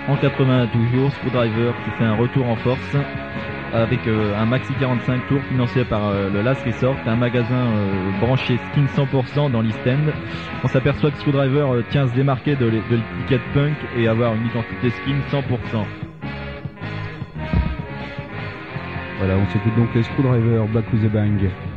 En 81 toujours, Screwdriver qui fait un retour en force avec un maxi 45 tours financé par le Last Resort, un magasin branché skin 100% dans l'East End. On s'aperçoit que Screwdriver tient à se démarquer de l'étiquette punk et avoir une identité skin 100%. Voilà, on s'écoute donc les Screwdriver, Back with a Bang.